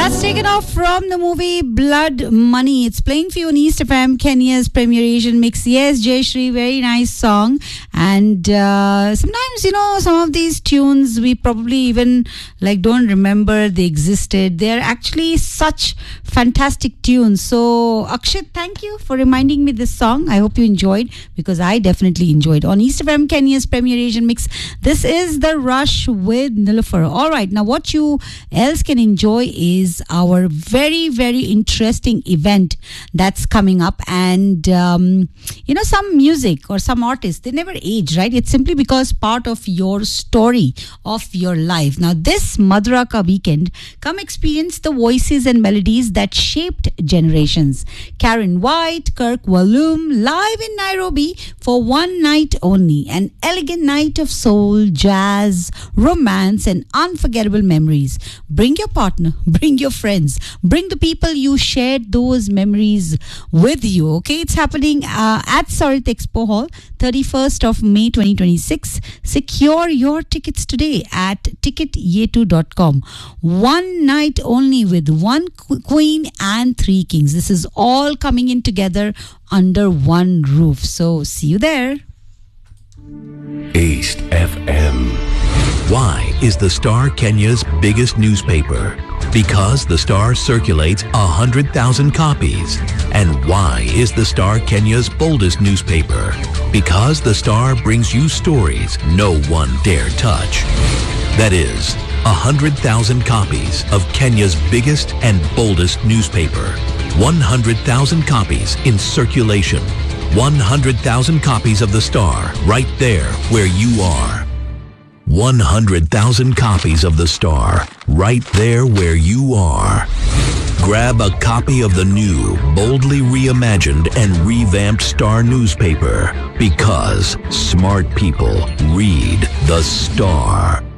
That's taken off from the movie Blood Money. It's playing for you on East FM, Kenya's Premier Asian mix. Yes, Jay Shri, very nice song. And sometimes, some of these tunes we probably even don't remember they existed. They're actually such fantastic tunes. So, Akshit, thank you for reminding me this song. I hope you enjoyed, because I definitely enjoyed. On East FM, Kenya's Premier Asian mix, this is The Rush with Nilofer. All right, now what you else can enjoy is our very, very interesting event that's coming up. And some music or some artists, they never age, right? It's simply because part of your story of your life. Now this Madaraka weekend, come experience the voices and melodies that shaped generations. Karen White, Kirk Whalum, live in Nairobi for one night only. An elegant night of soul, jazz, romance and unforgettable memories. Bring your partner, bring your friends, bring the people you shared those memories with you. Okay, it's happening at Sarit Expo Hall, 31st of May 2026. Secure your tickets today at ticketyetu.com. One night only with one queen and three kings. This is all coming in together under one roof. So see you there. East FM. Why is the Star Kenya's biggest newspaper? Because the Star circulates 100,000 copies. And why is the Star Kenya's boldest newspaper? Because the Star brings you stories no one dare touch. That is, 100,000 copies of Kenya's biggest and boldest newspaper. 100,000 copies in circulation. 100,000 copies of the Star right there where you are. 100,000 copies of the Star right there where you are. Grab a copy of the new, boldly reimagined and revamped Star newspaper, because smart people read the Star.